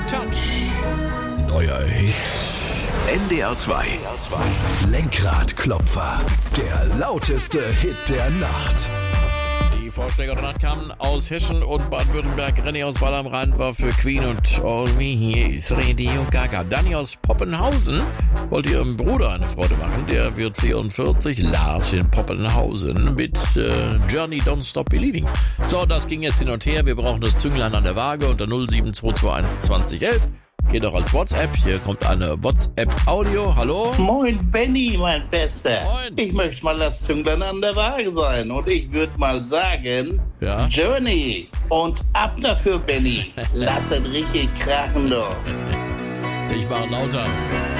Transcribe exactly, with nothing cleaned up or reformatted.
Touch. Neuer Hit. N D R zwei. Lenkradklopfer. Der lauteste Hit der Nacht. Die Vorschläge der Nacht kamen aus Hessen und Baden-Württemberg. René aus Wall am Rhein war für Queen und All Me Here is Radio Gaga. Danny aus Poppenhausen wollte ihrem Bruder eine Freude machen. Der wird vierundvierzig. Lars in Poppenhausen mit äh, Journey Don't Stop Believing. So, das ging jetzt hin und her. Wir brauchen das Zünglein an der Waage unter null sieben zwei zwei eins zwanzig elf. Geht auch als WhatsApp. Hier kommt eine WhatsApp-Audio. Hallo? Moin Benny, mein Bester. Moin. Ich möchte mal das Zünglein an der Waage sein. Und ich würde mal sagen, Ja? Journey. Und ab dafür, Benny. Lass es richtig krachen, doch. Ich mache lauter.